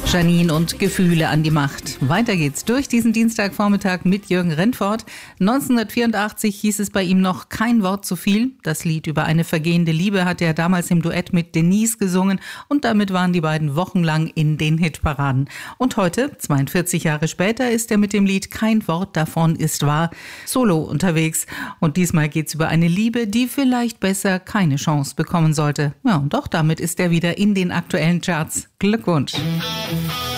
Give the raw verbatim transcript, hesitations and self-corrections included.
Janine und Gefühle an die Macht. Weiter geht's durch diesen Dienstagvormittag mit Jürgen Rentfort. neunzehnhundertvierundachtzig hieß es bei ihm noch Kein Wort zu viel. Das Lied über eine vergehende Liebe hatte er damals im Duett mit Denise gesungen und damit waren die beiden wochenlang in den Hitparaden. Und heute, zweiundvierzig Jahre später, ist er mit dem Lied Kein Wort davon ist wahr solo unterwegs. Und diesmal geht's über eine Liebe, die vielleicht besser keine Chance bekommen sollte. Ja, und doch damit ist er wieder in den aktuellen Charts. Glückwunsch!